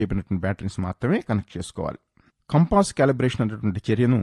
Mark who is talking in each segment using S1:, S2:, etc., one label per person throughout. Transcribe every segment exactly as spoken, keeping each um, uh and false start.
S1: చెప్పినటువంటి బ్యాటరీస్ మాత్రమే కనెక్ట్ చేసుకోవాలి. కంపాస్ క్యాలిబ్రేషన్ అనేటువంటి చర్యను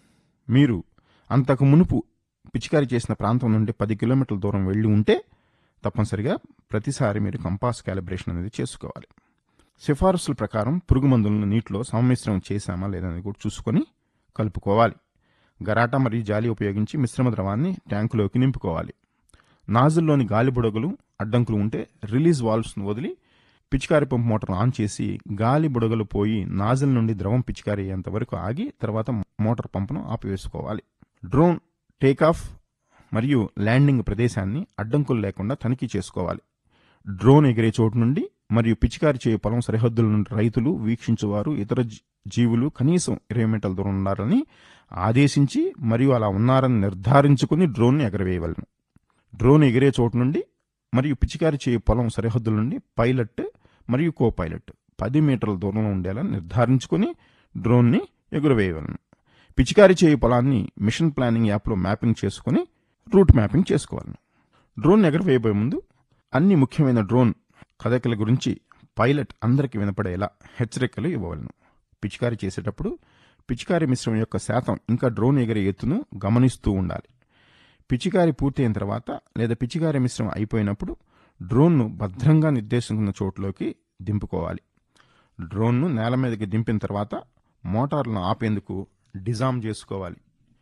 S1: మీరు అంతకు మునుపు పిచికారీ చేసిన ప్రాంతం నుండి పది కిలోమీటర్ల దూరం వెళ్ళి ఉంటే తప్పనిసరిగా ప్రతిసారి మీరు కంపాస్ క్యాలిబ్రేషన్ అనేది చేసుకోవాలి. సిఫారసుల ప్రకారం పురుగు మందులను నీటిలో సమ్మిశ్రం చేశామా లేదని కూడా చూసుకొని కలుపుకోవాలి. గరాటా మరియు జాలి ఉపయోగించి మిశ్రమ ద్రవాన్ని ట్యాంకులోకి నింపుకోవాలి. నాజిల్లోని గాలి బుడగలు అడ్డంకులు ఉంటే రిలీజ్ వాల్వ్స్ను వదిలి పిచికారి పంపు మోటార్ ఆన్ చేసి గాలి బుడగలు పోయి నాజిల్ నుండి ద్రవం పిచికారి అయ్యేంత వరకు ఆగి తర్వాత మోటార్ పంపును ఆపివేసుకోవాలి. డ్రోన్ టేకాఫ్ మరియు ల్యాండింగ్ ప్రదేశాన్ని అడ్డంకులు లేకుండా తనిఖీ చేసుకోవాలి. డ్రోన్ ఎగిరే చోటు నుండి మరియు పిచికారి చేయు పొలం సరిహద్దుల నుండి రైతులు, వీక్షించువారు, ఇతర జీవులు కనీసం ఇరవై మీటర్ల దూరం ఉన్నారని ఆదేశించి మరియు అలా ఉన్నారని నిర్ధారించుకుని డ్రోన్ని ఎగరవేయవలను. డ్రోన్ ఎగిరే చోటు నుండి మరియు పిచికారి చేయు పొలం సరిహద్దుల నుండి పైలట్ మరియు కో పైలట్ పది మీటర్ల దూరంలో ఉండేలా నిర్ధారించుకుని డ్రోన్ని ఎగురవేయవలను. పిచికారి చేయు పొలాన్ని మిషన్ ప్లానింగ్ యాప్లో మ్యాపింగ్ చేసుకుని రూట్ మ్యాపింగ్ చేసుకోవాలను. డ్రోన్ ఎగరవేయబోయే ముందు అన్ని ముఖ్యమైన డ్రోన్ కదలికల గురించి పైలట్ అందరికీ వినపడేలా హెచ్చరికలు ఇవ్వవలను. పిచికారి చేసేటప్పుడు పిచికారి మిశ్రమం యొక్క శాతం ఇంకా డ్రోన్ ఎగిరే ఎత్తును గమనిస్తూ ఉండాలి. పిచికారి పూర్తయిన తర్వాత లేదా పిచికారి మిశ్రమం అయిపోయినప్పుడు డ్రోన్ను భద్రంగా నిర్దేశించిన చోట్లోకి దింపుకోవాలి. డ్రోన్ను నేల మీదకి దింపిన తర్వాత మోటార్లను ఆపేందుకు డిజామ్ చేసుకోవాలి.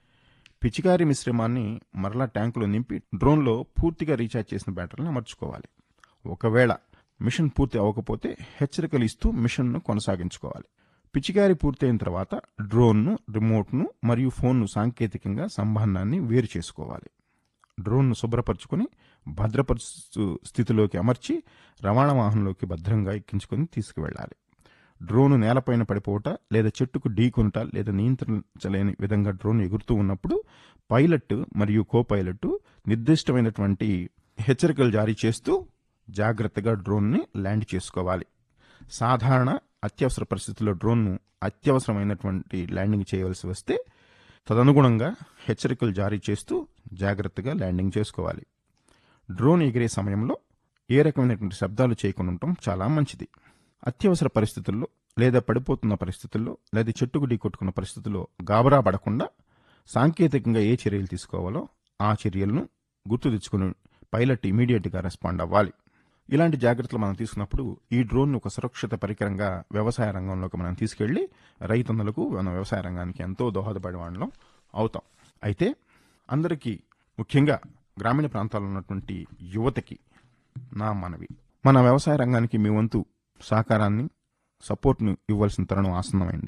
S1: పిచికారి మిశ్రమాన్ని మరలా ట్యాంకులో నింపి డ్రోన్లో పూర్తిగా రీఛార్జ్ చేసిన బ్యాటరీలను అమర్చుకోవాలి. ఒకవేళ మిషన్ పూర్తి అవ్వకపోతే హెచ్చరికలు ఇస్తూ మిషన్ను కొనసాగించుకోవాలి. పిచికారి పూర్తయిన తర్వాత డ్రోన్ను, రిమోట్ను మరియు ఫోన్ను సాంకేతికంగా సంబంధాన్ని వేరు చేసుకోవాలి. డ్రోన్ను శుభ్రపరచుకుని భద్రపరుచు స్థితిలోకి అమర్చి రవాణా వాహనంలోకి భద్రంగా ఎక్కించుకొని తీసుకువెళ్ళాలి. డ్రోను నేలపైన పడిపోవట లేదా చెట్టుకు ఢీకొనుట లేదా నియంత్రించలేని విధంగా డ్రోన్ ఎగురుతూ ఉన్నప్పుడు పైలట్ మరియు కో పైలట్ నిర్దిష్టమైనటువంటి హెచ్చరికలు జారీ చేస్తూ జాగ్రత్తగా డ్రోన్ని ల్యాండ్ చేసుకోవాలి. సాధారణ అత్యవసర పరిస్థితుల్లో డ్రోన్ను అత్యవసరమైనటువంటి ల్యాండింగ్ చేయవలసి వస్తే తదనుగుణంగా హెచ్చరికలు జారీ చేస్తూ జాగ్రత్తగా ల్యాండింగ్ చేసుకోవాలి. డ్రోన్ ఎగిరే సమయంలో ఏ రకమైనటువంటి శబ్దాలు చేయకుండా ఉండటం చాలా మంచిది. అత్యవసర పరిస్థితుల్లో లేదా పడిపోతున్న పరిస్థితుల్లో లేదా చెట్టుకు ఢీ కొట్టుకున్న పరిస్థితుల్లో గాబరా పడకుండా సాంకేతికంగా ఏ చర్యలు తీసుకోవాలో ఆ చర్యలను గుర్తు తెచ్చుకుని పైలట్ ఇమీడియట్గా రెస్పాండ్ అవ్వాలి. ఇలాంటి జాగ్రత్తలు మనం తీసుకున్నప్పుడు ఈ డ్రోన్ ఒక సురక్షిత పరికరంగా వ్యవసాయ రంగంలోకి మనం తీసుకెళ్లి రైతన్నలకు మన వ్యవసాయ రంగానికి ఎంతో దోహదపడే వాళ్ళం అవుతాం. అయితే అందరికీ, ముఖ్యంగా గ్రామీణ ప్రాంతాల్లో ఉన్నటువంటి యువతకి నా మనవి, మన వ్యవసాయ రంగానికి మీ వంతు సహకారాన్ని, సపోర్ట్ను ఇవ్వాల్సిన తరుణం ఆసన్నమైంది.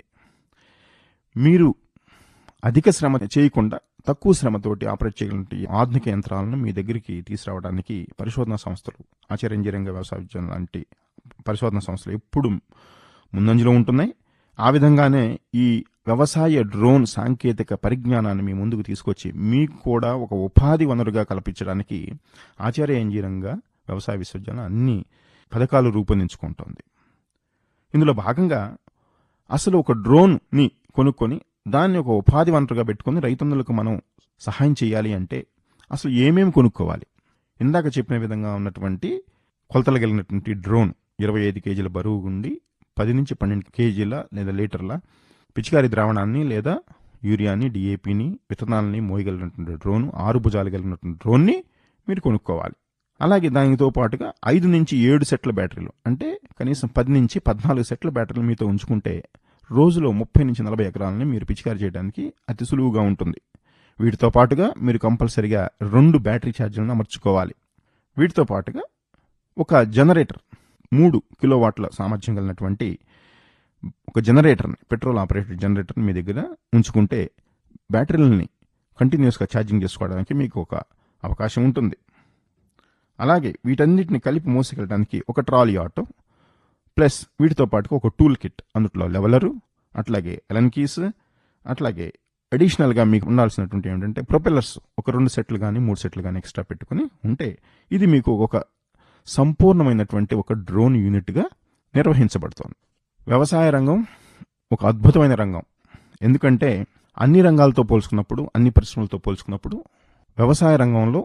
S1: మీరు అధిక శ్రమ చేయకుండా తక్కువ శ్రమతోటి ఆపరేట్ చేయగలిగిన ఆధునిక యంత్రాలను మీ దగ్గరికి తీసుకురావడానికి పరిశోధనా సంస్థలు, ఆచార్య ఇంజనీరింగ్ వ్యవసాయ విజ్ఞానం లాంటి పరిశోధనా సంస్థలు ఎప్పుడు ముందంజలో ఉంటున్నాయి. ఆ విధంగానే ఈ వ్యవసాయ డ్రోన్ సాంకేతిక పరిజ్ఞానాన్ని మీ ముందుకు తీసుకొచ్చి మీకు కూడా ఒక ఉపాధి వనరుగా కల్పించడానికి ఆచార్య ఇంజనీరింగ్ వ్యవసాయ విశ్వవిద్యాలయం అన్ని పథకాలు రూపొందించుకుంటోంది. ఇందులో భాగంగా అసలు ఒక డ్రోన్ని కొనుక్కొని దాన్ని ఒక ఉపాధి వనరుగా పెట్టుకుని రైతన్నులకు మనం సహాయం చేయాలి అంటే అసలు ఏమేమి కొనుక్కోవాలి? ఇందాక చెప్పిన విధంగా ఉన్నటువంటి కొలతలు కలిగినటువంటి డ్రోన్ ఇరవై ఐదు కేజీల బరువు ఉండి పది నుంచి పన్నెండు కేజీల లేదా లీటర్ల పిచికారి ద్రావణాన్ని లేదా యూరియాని, డిఏపిని, విత్తనాలని మోయగలిగినటువంటి డ్రోన్, ఆరు భుజాలు కలిగినటువంటి డ్రోన్ని మీరు కొనుక్కోవాలి. అలాగే దానితో పాటుగా ఐదు నుంచి ఏడు సెట్ల బ్యాటరీలు, అంటే కనీసం పది నుంచి పద్నాలుగు సెట్ల బ్యాటరీలు మీతో ఉంచుకుంటే రోజులో ముప్పై నుంచి నలభై ఎకరాలని మీరు పిచికారి చేయడానికి అతి సులువుగా ఉంటుంది. వీటితో పాటుగా మీరు కంపల్సరిగా రెండు బ్యాటరీ ఛార్జీలను అమర్చుకోవాలి. వీటితో పాటుగా ఒక జనరేటర్, మూడు కిలోవాట్ల సామర్థ్యం కలిగినటువంటి ఒక జనరేటర్ని, పెట్రోల్ ఆపరేటెడ్ జనరేటర్ని మీ దగ్గర ఉంచుకుంటే బ్యాటరీలని కంటిన్యూస్గా ఛార్జింగ్ చేసుకోవడానికి మీకు ఒక అవకాశం ఉంటుంది. అలాగే వీటన్నిటిని కలిపి మోసుకెళ్ళడానికి ఒక ట్రాలీ ఆటో, ప్లస్ వీటితో పాటుగా ఒక టూల్ కిట్, అందులో లెవలరు, అట్లాగే ఎలన్ కీస్, అట్లాగే అడిషనల్గా మీకు ఉండాల్సినటువంటి ఏంటంటే ప్రొపెల్లర్స్ ఒక రెండు సెట్లు కానీ మూడు సెట్లు కానీ ఎక్స్ట్రా పెట్టుకుని ఉంటే ఇది మీకు ఒక సంపూర్ణమైనటువంటి ఒక డ్రోన్ యూనిట్గా నిర్వహించబడుతోంది. వ్యవసాయ రంగం ఒక అద్భుతమైన రంగం. ఎందుకంటే అన్ని రంగాలతో పోల్చుకున్నప్పుడు, అన్ని పరిశ్రమలతో పోల్చుకున్నప్పుడు వ్యవసాయ రంగంలో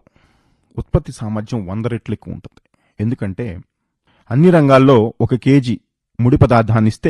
S1: ఉత్పత్తి సామర్థ్యం వంద రెట్లు ఎక్కువ ఉంటుంది. ఎందుకంటే అన్ని రంగాల్లో ఒక కేజీ ముడి పదార్థాన్ని ఇస్తే